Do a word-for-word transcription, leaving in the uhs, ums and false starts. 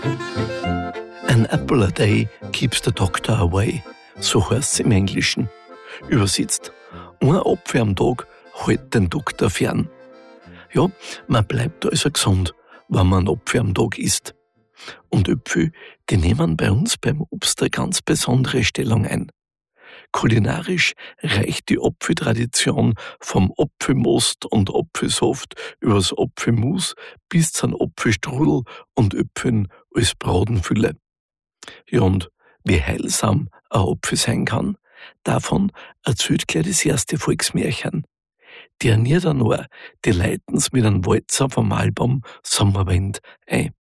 An apple a day keeps the doctor away, so heißt's im Englischen. Übersetzt, ein Apfel am Tag hält den Doktor fern. Ja, man bleibt also gesund, wenn man einen Apfel am Tag isst. Und Äpfel, die nehmen bei uns beim Obst eine ganz besondere Stellung ein. Kulinarisch reicht die Apfeltradition vom Apfelmost und Apfelsaft übers Apfelmus bis zum Apfelstrudel und Äpfeln als Bratenfülle. Ja, und wie heilsam ein Apfel sein kann, davon erzählt gleich das erste Volksmärchen. Der Niedernor, die leiten's mit einem Walzer vom Album Sommerwind ein.